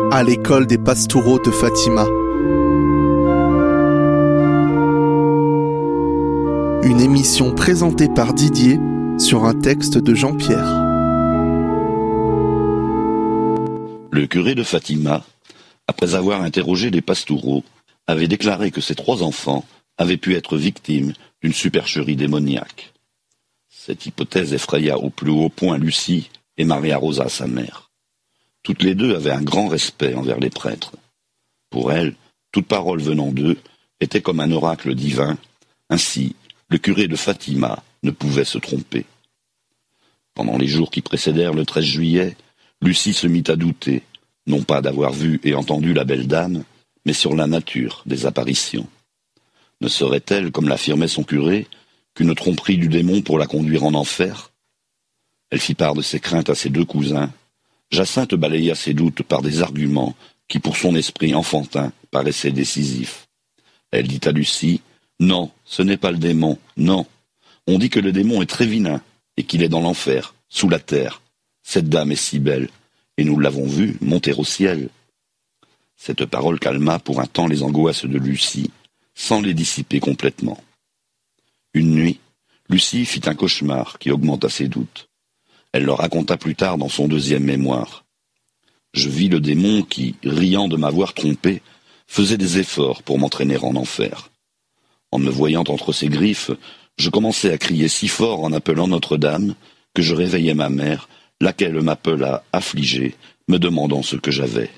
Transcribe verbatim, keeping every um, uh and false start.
à l'école des Pastoureaux de Fatima. Une émission présentée par Didier sur un texte de Jean-Pierre. Le curé de Fatima, après avoir interrogé les Pastoureaux, avait déclaré que ses trois enfants avaient pu être victimes d'une supercherie démoniaque. Cette hypothèse effraya au plus haut point Lucie et Maria Rosa, sa mère. Toutes les deux avaient un grand respect envers les prêtres. Pour elles, toute parole venant d'eux était comme un oracle divin. Ainsi, le curé de Fatima ne pouvait se tromper. Pendant les jours qui précédèrent le treize juillet, Lucie se mit à douter, non pas d'avoir vu et entendu la belle dame, mais sur la nature des apparitions. Ne serait-elle, comme l'affirmait son curé, qu'une tromperie du démon pour la conduire en enfer? Elle fit part de ses craintes à ses deux cousins. Jacinthe balaya ses doutes par des arguments qui, pour son esprit enfantin, paraissaient décisifs. Elle dit à Lucie, « Non, ce n'est pas le démon, non. On dit que le démon est très vilain et qu'il est dans l'enfer, sous la terre. Cette dame est si belle, et nous l'avons vue monter au ciel. » Cette parole calma pour un temps les angoisses de Lucie, sans les dissiper complètement. Une nuit, Lucie fit un cauchemar qui augmenta ses doutes. Elle le raconta plus tard dans son deuxième mémoire. Je vis le démon qui, riant de m'avoir trompé, faisait des efforts pour m'entraîner en enfer. En me voyant entre ses griffes, je commençais à crier si fort en appelant Notre-Dame que je réveillai ma mère, laquelle m'appela affligée, me demandant ce que j'avais.